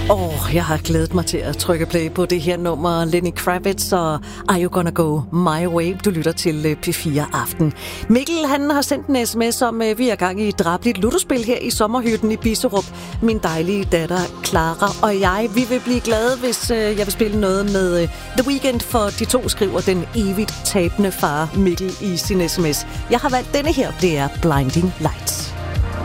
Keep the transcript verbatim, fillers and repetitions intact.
Åh, oh, jeg har glædet mig til at trykke play på det her nummer. Lenny Kravitz og Are You Gonna Go My Way? Du lytter til P fire Aften. Mikkel, han har sendt en sms om, at vi er gang i et drabeligt ludospil her i sommerhytten i Bisserup. Min dejlige datter Clara og jeg, vi vil blive glade, hvis jeg vil spille noget med The Weeknd, for de to skriver den evigt tabende far Mikkel i sin sms. Jeg har valgt denne her, det er Blinding Lights.